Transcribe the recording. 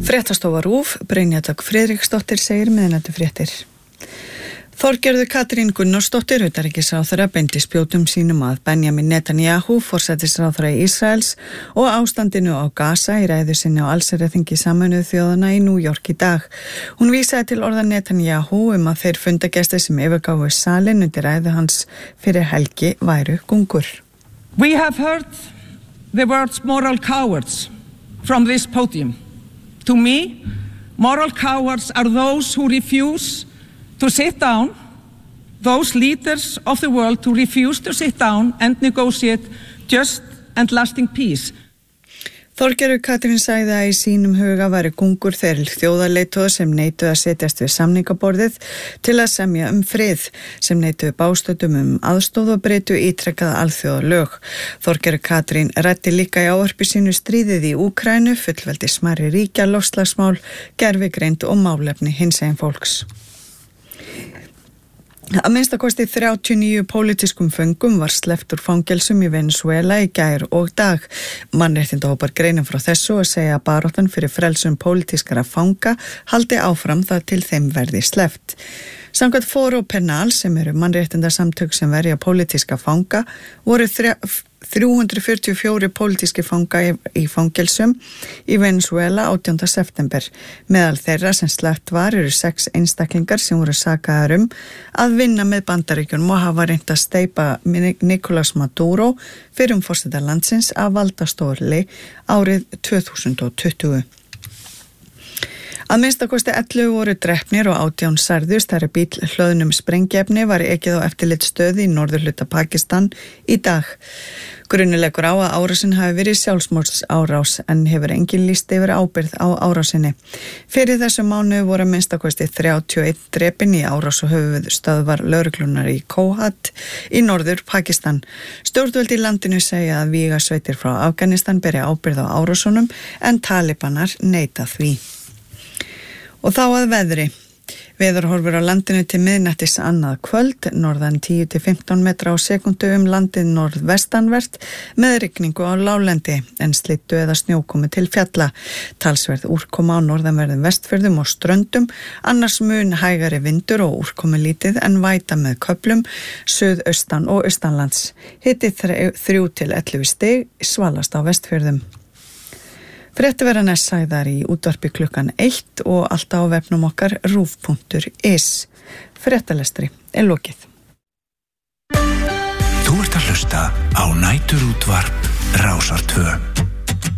Fréttastofa RÚV, Brynja Dögg Friðriksdóttir segir miðnættufréttir. Þorgerður Katrín Gunnarsdóttir, utanríkisráðherra, beindi spjótum sínum að Benjamin Netanyahu, forsætisráðherra Ísraels, og ástandinu á Gaza í ræðu sinni á allsherjarþingi Sameinuðu þjóðanna í New York í dag. Hún vísaði til orða Netanyahu að þeir fundagestir sem yfirgáfu salinn undir ræðu hans fyrir helgi væru gungur. We have heard the words moral cowards from this podium. To me, moral cowards are those who refuse to sit down, those leaders of the world who refuse to sit down and negotiate just and lasting peace. Þorgerður Katrín sagði að í sínum huga væri gungur þeir þjóðarleiðtogar sem neituðu að setjast við samningaborðið til að semja frið, sem neituðu bástöddum aðstoð og breyttu ítrekkaða alþjóðalög. Þorgerður Katrín ræddi líka í ávarpi sínu stríðið í Úkraínu, fullveldi smærri ríkja, loftslagsmál, gervigreind og málefni hinsegin fólks. Að minnstakosti 39 pólitískum föngum var sleppt úr fangelsum í Venezuela í gær og dag. Mannréttindahópar greinir frá þessu og segja að baráttan fyrir frelsun pólitískara fanga haldi áfram þar til þeim verði sleppt. Samkvæmt Foro Penal, sem eru mannréttindasamtök sem verja pólitíska fanga, voru 344 pólitíski fanga í fangelsum í Venezuela 18. september. Meðal þeirra sem sleppt var eru 6 einstaklingar sem voru sakaðir að vinna með Bandaríkjunum og hafa reynt að steypa Nicolás Maduro fyrir forseta landsins af valdastóli árið 2020. Að minnstakosti 11 voru drepnir og 18 særðust þegar bíll hlöðnum sprengiefni var ekið á eftirlitsstöð í norðurhluta Pakistan í dag. Grunnilegur á að árásin hafi verið sjálfsmorðsárás en hefur engin lýst yfir ábyrgð á árásinni. Fyrir þessu mánuði voru að minnstakosti 31 drepin í árás og höfuðstöðvar lögreglunar í Kohat í norður Pakistan. Stjórnvöld í landinu segja að vígasveitir frá Afganistan beri ábyrgð á árásunum en talibanar neita því. Og þá að veðri. Veðurhorfur á landinu til miðnættis annað kvöld, norðan 10-15 metra á sekundu landið norðvestanvert með rigningu á láglendi en slyddu eða snjókomu til fjalla. Talsverð úrkoma á norðanverðum Vestfjörðum og Ströndum, annars mun hægari vindur og úrkomu lítið en væta með köflum, suðaustan og austanlands. Hiti 3-11 stig, svalast á Vestfjörðum. Frétti vera næst sagðar í útvarpi klukkan 1 og alltaf á vefnum okkar ruf.is. Fréttalestri lokið. Þú ert að hlusta á næturútvarp Rásar 2.